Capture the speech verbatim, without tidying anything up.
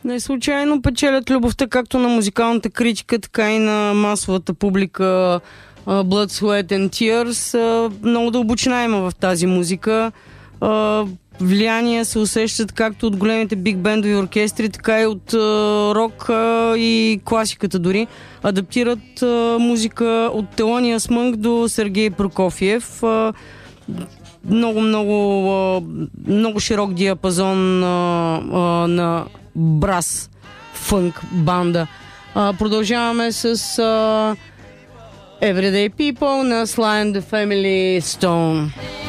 Не случайно печелят любовта както на музикалната критика, така и на масовата публика. Blood, Sweat and Tears. Много дълбочина има в тази музика. Влияния се усещат както от големите биг бендови оркестри, така и от рок и класиката дори. Адаптират музика от Телония Смънк до Сергей Прокофиев. Много, много, много широк диапазон на брас, фънк, банда. Продължаваме с Everyday People на Sly and the Family Stone.